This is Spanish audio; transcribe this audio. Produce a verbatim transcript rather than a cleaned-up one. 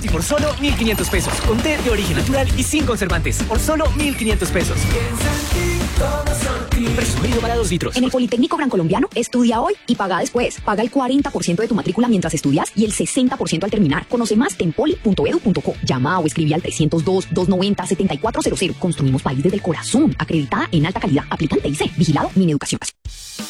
Y por solo mil quinientos pesos, con té de origen natural y sin conservantes. Por solo mil quinientos pesos. Precio válido para dos litros. En el Politécnico Gran Colombiano, estudia hoy y paga después. Paga el cuarenta por ciento de tu matrícula mientras estudias y el sesenta por ciento al terminar. Conoce más en poli punto edu punto co. Llama o escribe al trescientos dos, doscientos noventa, setenta y cuatro cero cero. Construimos país desde el corazón. Acreditada en alta calidad. Aplicante I C. Vigilado Mineducación.